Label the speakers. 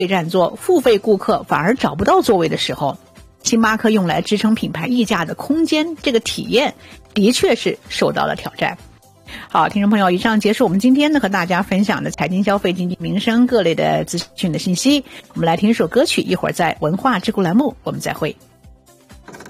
Speaker 1: 占座，付费顾客反而找不到座位的时候，星巴克用来支撑品牌溢价的空间，这个体验的确是受到了挑战。好，听众朋友，以上结束我们今天呢和大家分享的财经、消费、经济、民生各类的资讯的信息。我们来听一首歌曲，一会儿在文化之谷栏目我们再会。